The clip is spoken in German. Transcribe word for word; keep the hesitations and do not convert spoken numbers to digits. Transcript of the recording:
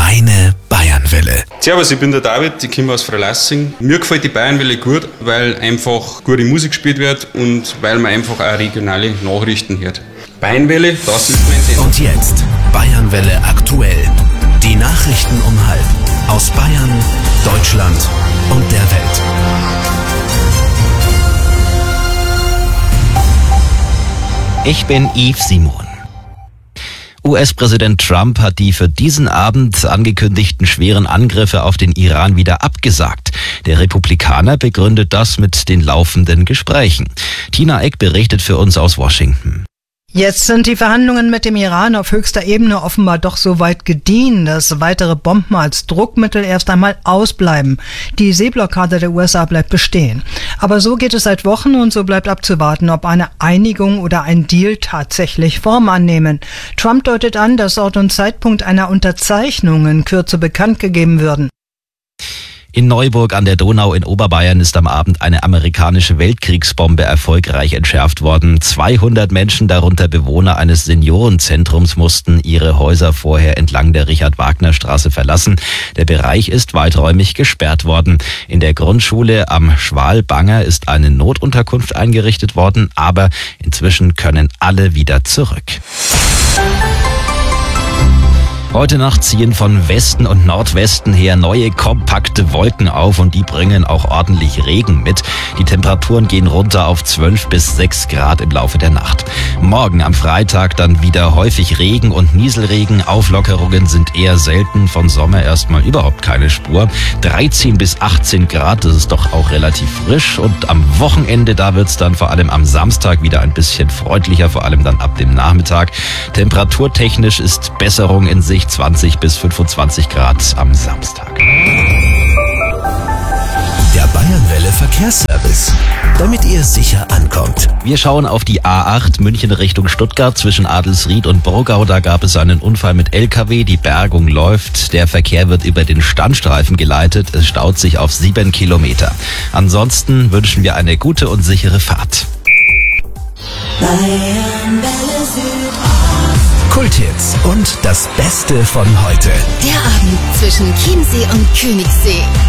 Deine Bayernwelle. Servus, ich bin der David, ich komme aus Freilassing. Mir gefällt die Bayernwelle gut, weil einfach gute Musik gespielt wird und weil man einfach auch regionale Nachrichten hört. Bayernwelle, das ist mein Sender. Und jetzt Bayernwelle aktuell. Die Nachrichten um halb aus Bayern, Deutschland und der Welt. Ich bin Yves Simon. U S-Präsident Trump hat die für diesen Abend angekündigten schweren Angriffe auf den Iran wieder abgesagt. Der Republikaner begründet das mit den laufenden Gesprächen. Tina Eck berichtet für uns aus Washington. Jetzt sind die Verhandlungen mit dem Iran auf höchster Ebene offenbar doch so weit gediehen, dass weitere Bomben als Druckmittel erst einmal ausbleiben. Die Seeblockade der U S A bleibt bestehen. Aber so geht es seit Wochen und so bleibt abzuwarten, ob eine Einigung oder ein Deal tatsächlich Form annehmen. Trump deutet an, dass Ort und Zeitpunkt einer Unterzeichnung in Kürze bekannt gegeben würden. In Neuburg an der Donau in Oberbayern ist am Abend eine amerikanische Weltkriegsbombe erfolgreich entschärft worden. zweihundert Menschen, darunter Bewohner eines Seniorenzentrums, mussten ihre Häuser vorher entlang der Richard-Wagner-Straße verlassen. Der Bereich ist weiträumig gesperrt worden. In der Grundschule am Schwalbanger ist eine Notunterkunft eingerichtet worden, aber inzwischen können alle wieder zurück. Heute Nacht ziehen von Westen und Nordwesten her neue kompakte Wolken auf und die bringen auch ordentlich Regen mit. Die Temperaturen gehen runter auf zwölf bis sechs Grad im Laufe der Nacht. Morgen am Freitag dann wieder häufig Regen und Nieselregen. Auflockerungen sind eher selten, von Sommer erstmal überhaupt keine Spur. dreizehn bis achtzehn Grad, das ist doch auch relativ frisch. Und am Wochenende, da wird's dann vor allem am Samstag wieder ein bisschen freundlicher, vor allem dann ab dem Nachmittag. Temperaturtechnisch ist Besserung in Sicht. zwanzig bis fünfundzwanzig Grad am Samstag. Der Bayernwelle Verkehrsservice, damit ihr sicher ankommt. Wir schauen auf die A acht München Richtung Stuttgart zwischen Adelsried und Burgau. Da gab es einen Unfall mit L K W. Die Bergung läuft. Der Verkehr wird über den Standstreifen geleitet. Es staut sich auf sieben Kilometer. Ansonsten wünschen wir eine gute und sichere Fahrt. Bayernwelle Süd. Kulthits und das Beste von heute. Der Abend zwischen Chiemsee und Königssee.